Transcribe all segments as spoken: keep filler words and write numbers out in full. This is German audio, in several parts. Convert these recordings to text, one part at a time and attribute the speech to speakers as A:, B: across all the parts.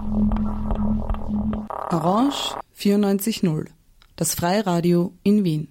A: Orange vierundneunzig Komma null, das Freiradio in Wien.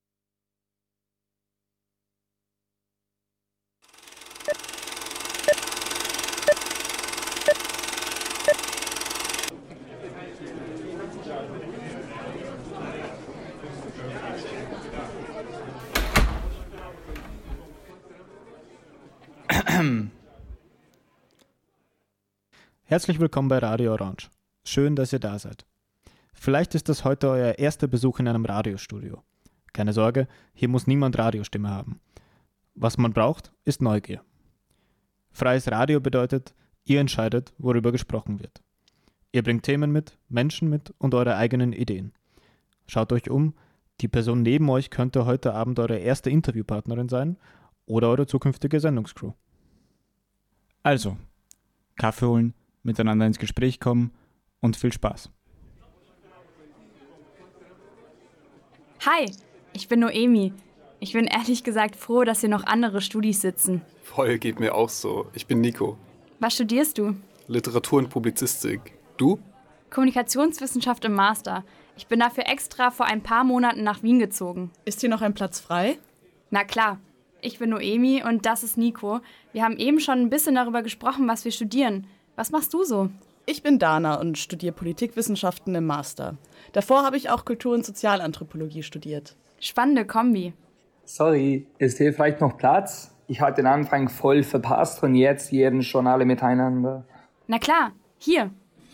B: Herzlich willkommen bei Radio Orange. Schön, dass ihr da seid. Vielleicht ist das heute euer erster Besuch in einem Radiostudio. Keine Sorge, hier muss niemand Radiostimme haben. Was man braucht, ist Neugier. Freies Radio bedeutet, ihr entscheidet, worüber gesprochen wird. Ihr bringt Themen mit, Menschen mit und eure eigenen Ideen. Schaut euch um, die Person neben euch könnte heute Abend eure erste Interviewpartnerin sein oder eure zukünftige Sendungscrew. Also, Kaffee holen, miteinander ins Gespräch kommen und viel Spaß.
C: Hi, ich bin Noemi. Ich bin ehrlich gesagt froh, dass hier noch andere Studis sitzen.
D: Voll, geht mir auch so. Ich bin Nico.
C: Was studierst du?
D: Literatur und Publizistik. Du?
C: Kommunikationswissenschaft im Master. Ich bin dafür extra vor ein paar Monaten nach Wien gezogen.
A: Ist hier noch ein Platz frei?
C: Na klar. Ich bin Noemi und das ist Nico. Wir haben eben schon ein bisschen darüber gesprochen, was wir studieren. Was machst du so?
E: Ich bin Dana und studiere Politikwissenschaften im Master. Davor habe ich auch Kultur- und Sozialanthropologie studiert.
C: Spannende Kombi.
F: Sorry, ist hier vielleicht noch Platz? Ich hatte den Anfang voll verpasst und jetzt reden schon alle miteinander.
C: Na klar, hier.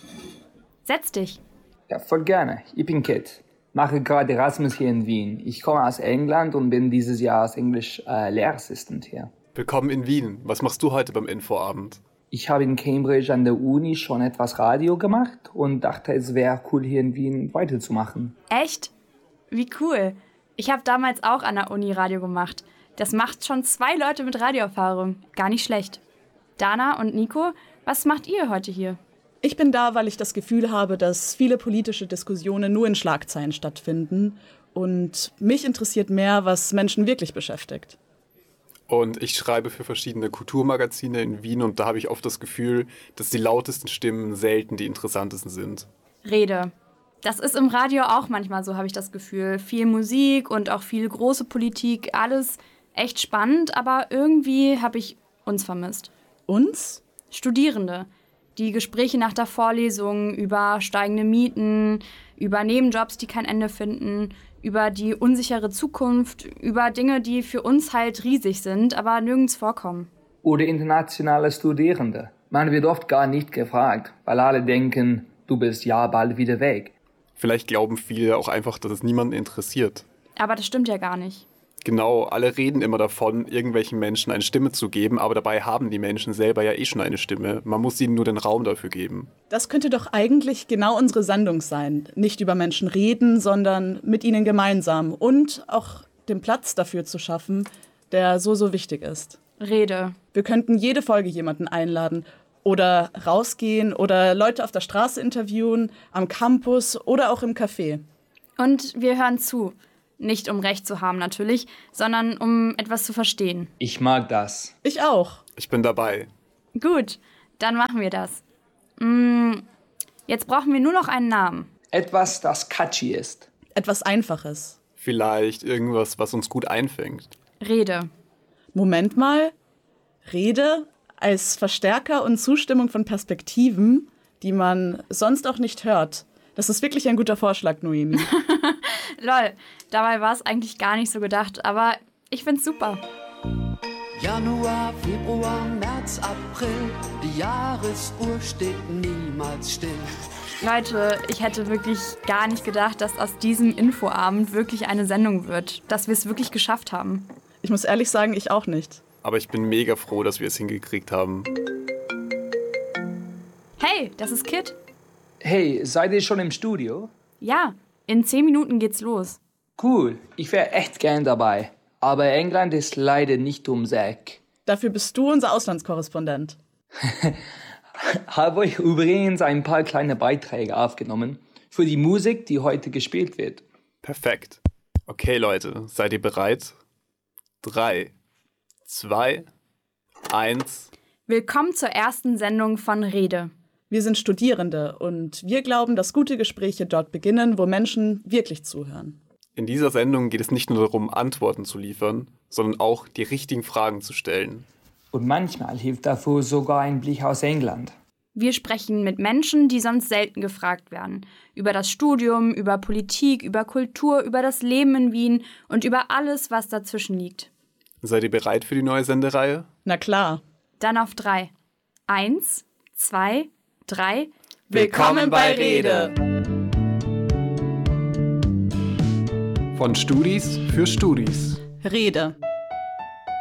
C: Setz dich.
F: Ja, voll gerne. Ich bin Kit. Mache gerade Erasmus hier in Wien. Ich komme aus England und bin dieses Jahr als Englisch-Lehrassistent äh, hier.
D: Willkommen in Wien. Was machst du heute beim Infoabend?
F: Ich habe in Cambridge an der Uni schon etwas Radio gemacht und dachte, es wäre cool, hier in Wien weiterzumachen.
C: Echt? Wie cool. Ich habe damals auch an der Uni Radio gemacht. Das macht schon zwei Leute mit Radioerfahrung. Gar nicht schlecht. Dana und Nico, was macht ihr heute hier?
E: Ich bin da, weil ich das Gefühl habe, dass viele politische Diskussionen nur in Schlagzeilen stattfinden. Und mich interessiert mehr, was Menschen wirklich beschäftigt.
D: Und ich schreibe für verschiedene Kulturmagazine in Wien und da habe ich oft das Gefühl, dass die lautesten Stimmen selten die interessantesten sind.
C: Rede. Das ist im Radio auch manchmal so, habe ich das Gefühl. Viel Musik und auch viel große Politik, alles echt spannend, aber irgendwie habe ich uns vermisst.
E: Uns?
C: Studierende. Die Gespräche nach der Vorlesung über steigende Mieten, über Nebenjobs, die kein Ende finden, über die unsichere Zukunft, über Dinge, die für uns halt riesig sind, aber nirgends vorkommen.
F: Oder internationale Studierende. Man wird oft gar nicht gefragt, weil alle denken, du bist ja bald wieder weg.
D: Vielleicht glauben viele auch einfach, dass es niemanden interessiert.
C: Aber das stimmt ja gar nicht.
D: Genau, alle reden immer davon, irgendwelchen Menschen eine Stimme zu geben, aber dabei haben die Menschen selber ja eh schon eine Stimme. Man muss ihnen nur den Raum dafür geben.
E: Das könnte doch eigentlich genau unsere Sendung sein. Nicht über Menschen reden, sondern mit ihnen gemeinsam und auch den Platz dafür zu schaffen, der so, so wichtig ist.
C: Rede.
E: Wir könnten jede Folge jemanden einladen oder rausgehen oder Leute auf der Straße interviewen, am Campus oder auch im Café.
C: Und wir hören zu. Nicht um Recht zu haben natürlich, sondern um etwas zu verstehen.
F: Ich mag das.
E: Ich auch.
D: Ich bin dabei.
C: Gut, dann machen wir das. Mm, jetzt brauchen wir nur noch einen Namen.
F: Etwas, das catchy ist.
E: Etwas Einfaches.
D: Vielleicht irgendwas, was uns gut einfängt.
C: Rede.
E: Moment mal. Rede als Verstärker und Zustimmung von Perspektiven, die man sonst auch nicht hört. Das ist wirklich ein guter Vorschlag, Noemi.
C: Lol, dabei war es eigentlich gar nicht so gedacht, aber ich find's super.
G: Januar, Februar, März, April, die Jahresuhr steht niemals still.
C: Leute, ich hätte wirklich gar nicht gedacht, dass aus diesem Infoabend wirklich eine Sendung wird. Dass wir es wirklich geschafft haben.
E: Ich muss ehrlich sagen, ich auch nicht.
D: Aber ich bin mega froh, dass wir es hingekriegt haben.
C: Hey, das ist Kit.
F: Hey, seid ihr schon im Studio?
C: Ja, in zehn Minuten geht's los.
F: Cool, ich wäre echt gern dabei. Aber England ist leider nicht ums Eck.
E: Dafür bist du unser Auslandskorrespondent.
F: Habe euch übrigens ein paar kleine Beiträge aufgenommen für die Musik, die heute gespielt wird.
D: Perfekt. Okay, Leute, seid ihr bereit? Drei, zwei, eins.
C: Willkommen zur ersten Sendung von Rede.
E: Wir sind Studierende und wir glauben, dass gute Gespräche dort beginnen, wo Menschen wirklich zuhören.
D: In dieser Sendung geht es nicht nur darum, Antworten zu liefern, sondern auch die richtigen Fragen zu stellen.
F: Und manchmal hilft dafür sogar ein Blick aus England.
C: Wir sprechen mit Menschen, die sonst selten gefragt werden. Über das Studium, über Politik, über Kultur, über das Leben in Wien und über alles, was dazwischen liegt.
D: Seid ihr bereit für die neue Sendereihe?
E: Na klar.
C: Dann auf drei. Eins, zwei, drei.
E: Willkommen bei Rede!
D: Von Studis für Studis.
E: Rede.